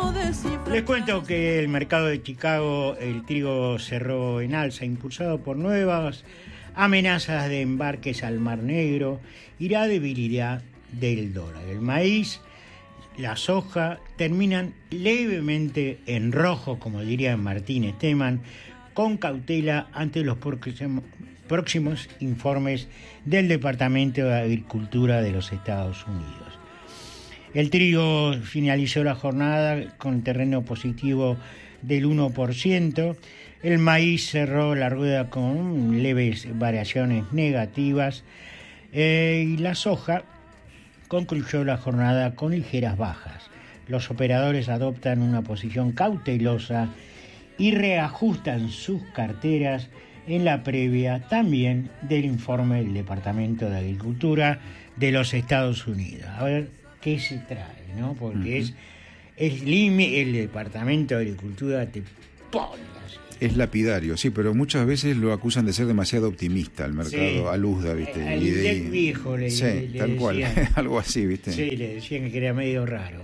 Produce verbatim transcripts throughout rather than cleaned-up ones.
Les cuento que el mercado de Chicago, el trigo cerró en alza, impulsado por nuevas amenazas de embarques al Mar Negro y la debilidad del dólar. El maíz, la soja terminan levemente en rojo, como diría Martín Esteban, con cautela ante los próximos informes del Departamento de Agricultura de los Estados Unidos. El trigo finalizó la jornada con terreno positivo del uno por ciento. El maíz cerró la rueda con leves variaciones negativas. Eh, y la soja concluyó la jornada con ligeras bajas. Los operadores adoptan una posición cautelosa y reajustan sus carteras en la previa también del informe del Departamento de Agricultura de los Estados Unidos. A ver qué se trae, ¿no? Porque uh-huh. es, es lime, el Departamento de Agricultura te pone así. Es lapidario, sí, pero muchas veces lo acusan de ser demasiado optimista el mercado, sí. Aluzda, ¿viste? Al y de, viejo le, sí, le, le tal decían, cual, algo así, ¿viste? Sí, le decían que era medio raro.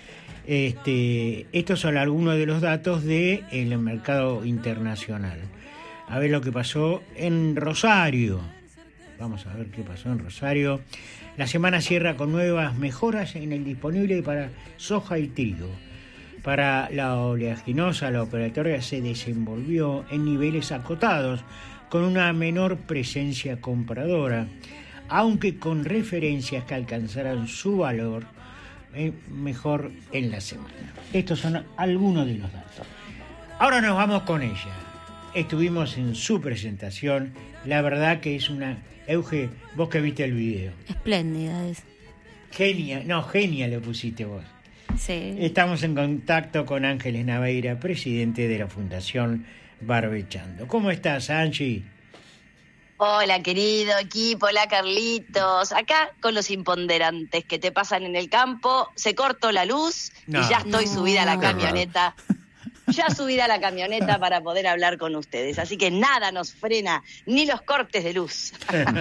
Este, estos son algunos de los datos del mercado internacional. A ver lo que pasó en Rosario. Vamos a ver qué pasó en Rosario. La semana cierra con nuevas mejoras en el disponible para soja y trigo. Para la oleaginosa, la operatoria se desenvolvió en niveles acotados, con una menor presencia compradora, aunque con referencias que alcanzarán su valor eh, mejor en la semana. Estos son algunos de los datos. Ahora nos vamos con ella. Estuvimos en su presentación. La verdad que es una... Euge, vos que viste el video. Espléndida es. Genia, no, genia le pusiste vos. Sí. Estamos en contacto con Ángeles Naveira, presidente de la Fundación Barbechando. ¿Cómo estás, Angie? Hola, querido equipo, hola, Carlitos. Acá con los imponderantes que te pasan en el campo, se cortó la luz no. y ya estoy no. subida a la camioneta. Ya subida a la camioneta para poder hablar con ustedes. Así que nada nos frena, ni los cortes de luz.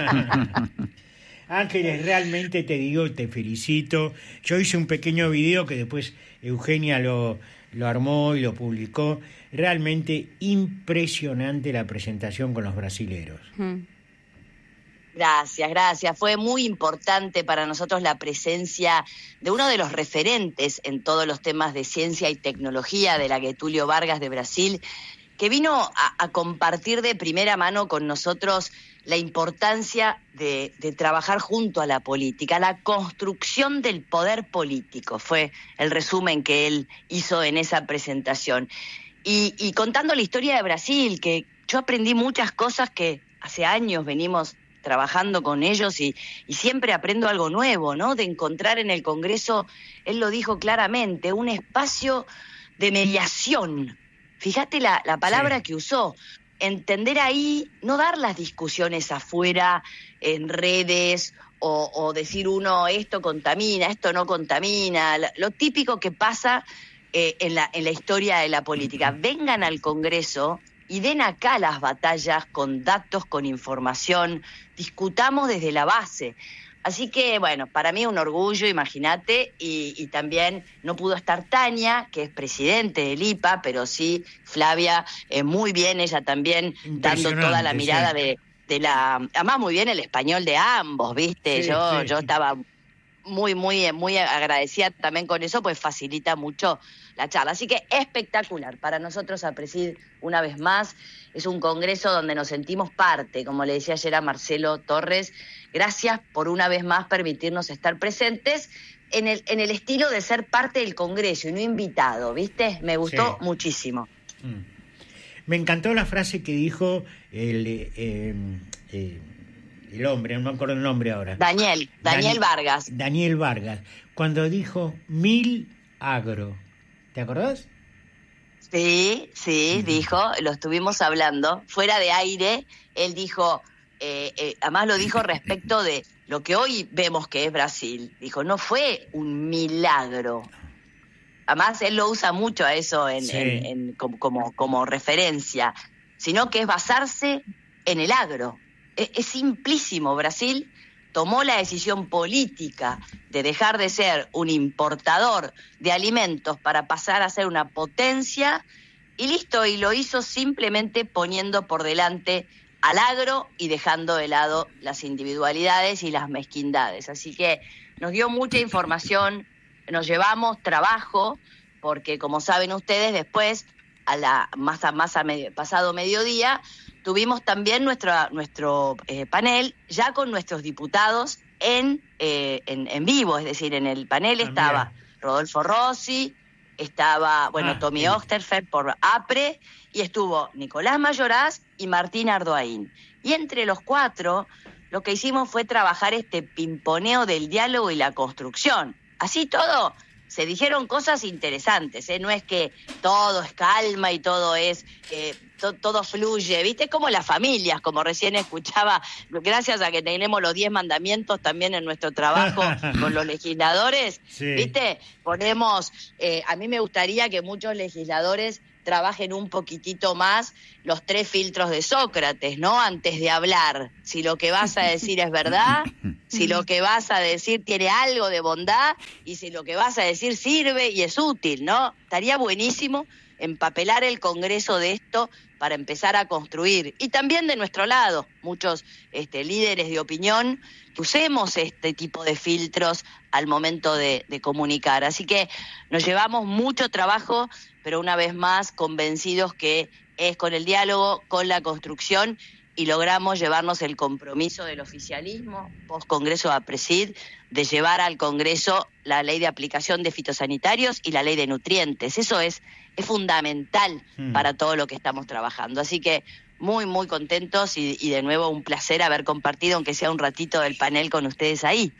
Ángeles, realmente te digo, te felicito. Yo hice un pequeño video que después Eugenia lo, lo armó y lo publicó. Realmente impresionante la presentación con los brasileros. Mm. Gracias, gracias. Fue muy importante para nosotros la presencia de uno de los referentes en todos los temas de ciencia y tecnología, de la Getúlio Vargas de Brasil, que vino a, a compartir de primera mano con nosotros la importancia de, de trabajar junto a la política, la construcción del poder político, fue el resumen que él hizo en esa presentación. Y, y contando la historia de Brasil, que yo aprendí muchas cosas que hace años venimos trabajando con ellos y, y siempre aprendo algo nuevo, ¿no? De encontrar en el Congreso, él lo dijo claramente, un espacio de mediación. Fíjate la, la palabra sí. que usó. Entender ahí, no dar las discusiones afuera, en redes, o, o decir uno, esto contamina, esto no contamina, lo típico que pasa eh, en, la, en la historia de la política. Vengan al Congreso y den acá las batallas con datos, con información, discutamos desde la base. Así que, bueno, para mí un orgullo, imagínate, y, y también no pudo estar Tania, que es presidente del I P A, pero sí Flavia, eh, muy bien, ella también dando toda la mirada sí. de, de la... Además, muy bien el español de ambos, ¿viste? Sí, yo, sí. yo estaba muy, muy, muy agradecida también con eso, pues facilita mucho la charla. Así que espectacular. Para nosotros, Apresid, una vez más, es un congreso donde nos sentimos parte, como le decía ayer a Marcelo Torres. Gracias por una vez más permitirnos estar presentes en el, en el estilo de ser parte del congreso y no invitado, ¿viste? Me gustó sí. muchísimo. Mm. Me encantó la frase que dijo el... Eh, eh, el hombre, no me acuerdo el nombre ahora. Daniel, Daniel Dan- Vargas. Daniel Vargas, cuando dijo mil agro. ¿Te acordás? Sí, sí, uh-huh. dijo, lo estuvimos hablando, fuera de aire, él dijo, eh, eh, además lo dijo respecto de lo que hoy vemos que es Brasil. Dijo, no fue un milagro. Además, él lo usa mucho a eso en, sí. en, en, como, como, como referencia, sino que es basarse en el agro. Es, es simplísimo. Brasil tomó la decisión política de dejar de ser un importador de alimentos para pasar a ser una potencia, y listo, y lo hizo simplemente poniendo por delante al agro y dejando de lado las individualidades y las mezquindades. Así que nos dio mucha información, nos llevamos trabajo, porque como saben ustedes, después, a la más a, más a medio, pasado mediodía, tuvimos también nuestro, nuestro eh, panel ya con nuestros diputados en, eh, en, en vivo, es decir, en el panel ah, estaba mira. Rodolfo Rossi, estaba, bueno, ah, Tommy sí. Osterfeld por APRE, y estuvo Nicolás Mayoraz y Martín Ardoaín. Y entre los cuatro, lo que hicimos fue trabajar este pimponeo del diálogo y la construcción. Así todo, se dijeron cosas interesantes, ¿eh? No es que todo es calma y todo es... Eh, to, todo fluye, ¿viste? Es como las familias, como recién escuchaba, gracias a que tenemos los diez mandamientos también en nuestro trabajo con los legisladores, sí. ¿Viste? Ponemos... Eh, a mí me gustaría que muchos legisladores trabajen un poquitito más los tres filtros de Sócrates, ¿no? Antes de hablar, si lo que vas a decir es verdad, si lo que vas a decir tiene algo de bondad, y si lo que vas a decir sirve y es útil, ¿no? Estaría buenísimo empapelar el Congreso de esto para empezar a construir. Y también de nuestro lado, muchos este, líderes de opinión, que usemos este tipo de filtros al momento de, de comunicar. Así que nos llevamos mucho trabajo, pero una vez más convencidos que es con el diálogo, con la construcción, y logramos llevarnos el compromiso del oficialismo, post-Congreso de APRESID, de llevar al Congreso la ley de aplicación de fitosanitarios y la ley de nutrientes. Eso es, es fundamental hmm. para todo lo que estamos trabajando. Así que muy, muy contentos y, y de nuevo un placer haber compartido, aunque sea un ratito del panel con ustedes ahí.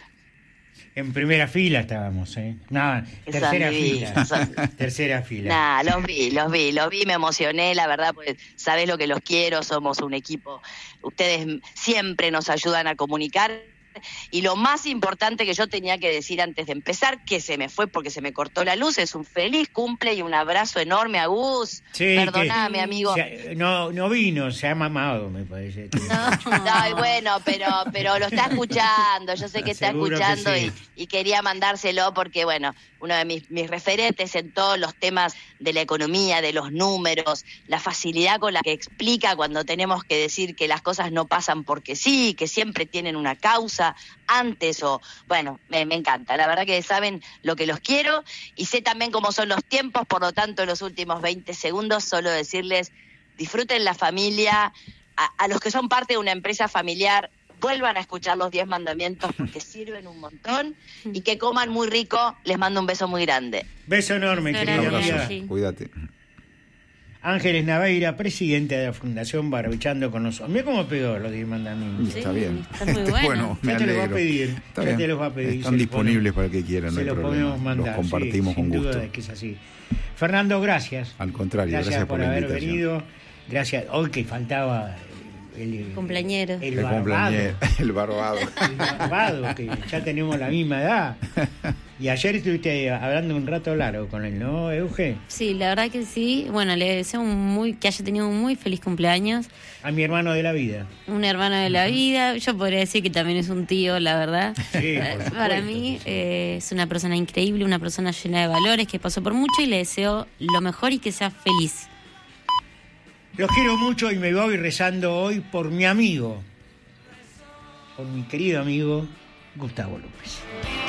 En primera fila estábamos, ¿eh? No, tercera fila. Son... tercera fila. Nah, los vi, los vi, los vi, me emocioné, la verdad, pues sabés lo que los quiero, somos un equipo. Ustedes siempre nos ayudan a comunicar. Y lo más importante que yo tenía que decir antes de empezar, que se me fue porque se me cortó la luz, es un feliz cumple y un abrazo enorme a Gus. Sí, perdóname, amigo. Se, no, no vino, se ha mamado, me parece. No, no bueno, pero, pero lo está escuchando, yo sé que está Seguro escuchando que sí. y, y quería mandárselo porque, bueno, uno de mis, mis referentes en todos los temas de la economía, de los números, la facilidad con la que explica cuando tenemos que decir que las cosas no pasan porque sí, que siempre tienen una causa antes o, bueno, me, me encanta. La verdad que saben lo que los quiero y sé también cómo son los tiempos, por lo tanto, en los últimos veinte segundos solo decirles, disfruten la familia, a, a los que son parte de una empresa familiar, vuelvan a escuchar los diez mandamientos porque sirven un montón y que coman muy rico. Les mando un beso muy grande. Beso enorme, querida amiga. Sí. Cuídate. Ángeles Naveira, presidente de la Fundación Barbechando con nosotros. Mira cómo pegó los diez mandamientos. Sí, está bien. Está muy bueno. Bueno, me ya te alegro. los va a pedir. Está ya bien. te los va a pedir. Están disponibles para el que quieran. Se no los problema. podemos mandar. Los compartimos sí, con sin gusto. Duda de que es así. Fernando, gracias. Al contrario, gracias, gracias por, por la haber invitación. venido. Gracias. Hoy que faltaba el, el cumpleañero. El, el barbado. cumpleañero. El barbado. El barbado, que ya tenemos la misma edad. Y ayer estuviste hablando un rato largo con él, ¿no, Euge? Sí, la verdad que sí. Bueno, le deseo un muy, que haya tenido un muy feliz cumpleaños. A mi hermano de la vida. Un hermano de la vida. Yo podría decir que también es un tío, la verdad. Sí, por Para mí eh, es una persona increíble, una persona llena de valores, que pasó por mucho y le deseo lo mejor y que sea feliz. Los quiero mucho y me voy rezando hoy por mi amigo, por mi querido amigo Gustavo López.